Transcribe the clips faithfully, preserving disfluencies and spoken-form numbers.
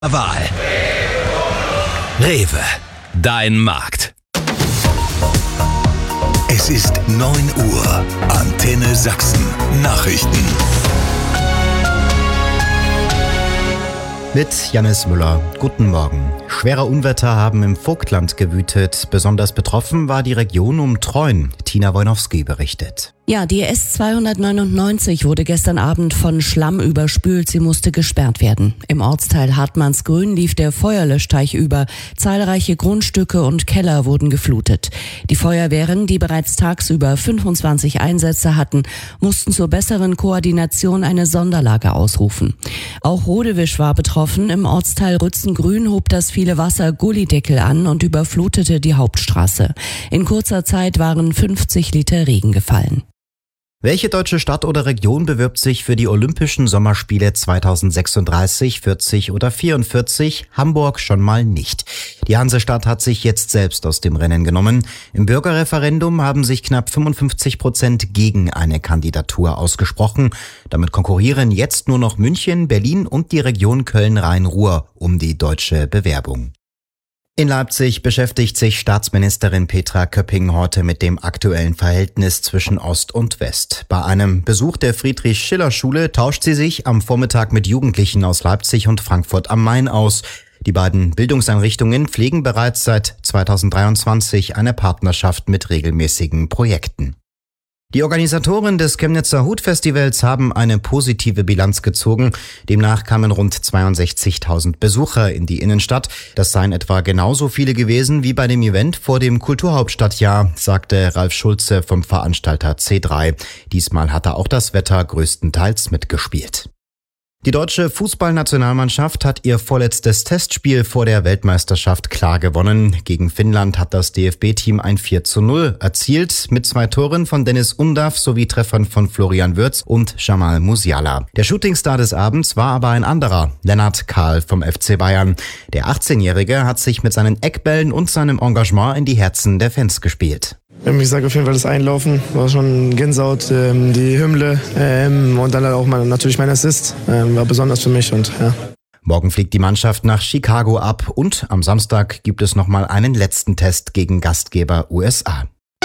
Wahl. Rewe, dein Markt. Es ist neun Uhr. Antenne Sachsen. Nachrichten. Mit Jannis Müller. Guten Morgen. Schwere Unwetter haben im Vogtland gewütet. Besonders betroffen war die Region um Treuen. Tina Wojnowski berichtet. Ja, die S zweihundertneunundneunzig wurde gestern Abend von Schlamm überspült. Sie musste gesperrt werden. Im Ortsteil Hartmannsgrün lief der Feuerlöschteich über. Zahlreiche Grundstücke und Keller wurden geflutet. Die Feuerwehren, die bereits tagsüber fünfundzwanzig Einsätze hatten, mussten zur besseren Koordination eine Sonderlage ausrufen. Auch Rodewisch war betroffen. Im Ortsteil Rützengrün hob das viele Wasser Gullideckel an und überflutete die Hauptstraße. In kurzer Zeit waren fünfzig Liter Regen gefallen. Welche deutsche Stadt oder Region bewirbt sich für die Olympischen Sommerspiele zweitausendsechsunddreißig, vierzig oder vierundvierzig? Hamburg schon mal nicht. Die Hansestadt hat sich jetzt selbst aus dem Rennen genommen. Im Bürgerreferendum haben sich knapp fünfundfünfzig Prozent gegen eine Kandidatur ausgesprochen. Damit konkurrieren jetzt nur noch München, Berlin und die Region Köln-Rhein-Ruhr um die deutsche Bewerbung. In Leipzig beschäftigt sich Staatsministerin Petra Köpping heute mit dem aktuellen Verhältnis zwischen Ost und West. Bei einem Besuch der Friedrich-Schiller-Schule tauscht sie sich am Vormittag mit Jugendlichen aus Leipzig und Frankfurt am Main aus. Die beiden Bildungseinrichtungen pflegen bereits seit zweitausenddreiundzwanzig eine Partnerschaft mit regelmäßigen Projekten. Die Organisatoren des Chemnitzer Hutfestivals haben eine positive Bilanz gezogen. Demnach kamen rund zweiundsechzigtausend Besucher in die Innenstadt. Das seien etwa genauso viele gewesen wie bei dem Event vor dem Kulturhauptstadtjahr, sagte Ralf Schulze vom Veranstalter C drei. Diesmal hatte auch das Wetter größtenteils mitgespielt. Die deutsche Fußballnationalmannschaft hat ihr vorletztes Testspiel vor der Weltmeisterschaft klar gewonnen. Gegen Finnland hat das D F B-Team ein vier zu null erzielt, mit zwei Toren von Dennis Undav sowie Treffern von Florian Wirtz und Jamal Musiala. Der Shootingstar des Abends war aber ein anderer, Lennart Kahl vom F C Bayern. Der achtzehnjährige hat sich mit seinen Eckbällen und seinem Engagement in die Herzen der Fans gespielt. Ich sage auf jeden Fall, das Einlaufen war schon Gänsehaut, ähm, die Hymne ähm, und dann auch mein, natürlich mein Assist ähm, war besonders für mich. Und ja. Morgen fliegt die Mannschaft nach Chicago ab und am Samstag gibt es nochmal einen letzten Test gegen Gastgeber U S A.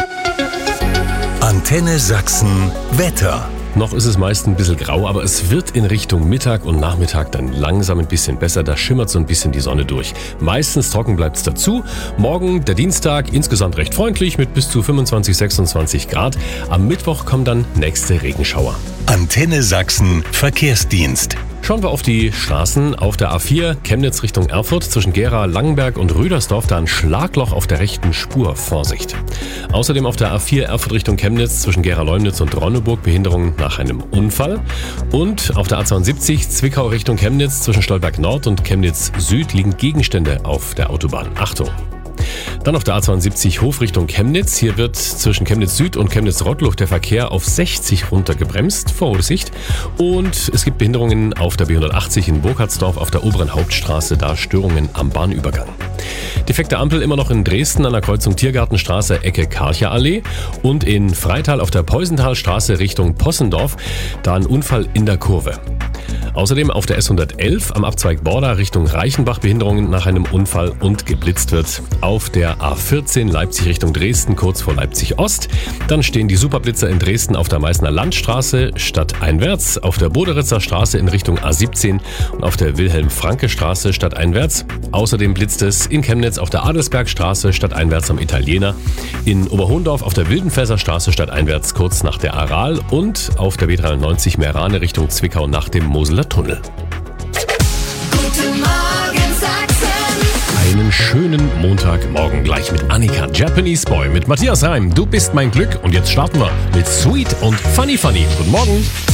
Antenne Sachsen Wetter. Noch ist es meist ein bisschen grau, aber es wird in Richtung Mittag und Nachmittag dann langsam ein bisschen besser. Da schimmert so ein bisschen die Sonne durch. Meistens trocken bleibt es dazu. Morgen, der Dienstag, insgesamt recht freundlich mit bis zu fünfundzwanzig, sechsundzwanzig Grad. Am Mittwoch kommen dann nächste Regenschauer. Antenne Sachsen Verkehrsdienst. Schauen wir auf die Straßen. Auf der A vier Chemnitz Richtung Erfurt zwischen Gera, Langenberg und Rüdersdorf da ein Schlagloch auf der rechten Spur. Vorsicht. Außerdem auf der A vier Erfurt Richtung Chemnitz zwischen Gera-Leumnitz und Ronneburg Behinderung nach einem Unfall. Und auf der A zweiundsiebzig Zwickau Richtung Chemnitz zwischen Stolberg Nord und Chemnitz Süd liegen Gegenstände auf der Autobahn. Achtung! Dann auf der A zweiundsiebzig Hof Richtung Chemnitz. Hier wird zwischen Chemnitz Süd und Chemnitz Rottluch der Verkehr auf sechzig runtergebremst. Vorsicht. Und es gibt Behinderungen auf der B hundertachtzig in Burkhardsdorf auf der oberen Hauptstraße. Da Störungen am Bahnübergang. Defekte Ampel immer noch in Dresden an der Kreuzung Tiergartenstraße Ecke Karcher-Allee. Und in Freital auf der Peusenthalstraße Richtung Possendorf. Da ein Unfall in der Kurve. Außerdem auf der S hundertelf am Abzweig Borda Richtung Reichenbach Behinderungen nach einem Unfall und geblitzt wird. Auf der A vierzehn Leipzig Richtung Dresden kurz vor Leipzig Ost. Dann stehen die Superblitzer in Dresden auf der Meißner Landstraße stadteinwärts, auf der Boderitzer Straße in Richtung A siebzehn und auf der Wilhelm-Franke-Straße stadteinwärts. Außerdem blitzt es in Chemnitz auf der Adelsbergstraße stadteinwärts am Italiener, in Oberhohndorf auf der Wildenfelser Straße stadteinwärts kurz nach der Aral und auf der B dreiundneunzig Meerane Richtung Zwickau nach dem Moseler Tunnel. Guten Morgen Sachsen. Einen schönen Montagmorgen gleich mit Annika. Japanese Boy mit Matthias Reim. Du bist mein Glück. Und jetzt starten wir mit Sweet und Funny Funny. Guten Morgen.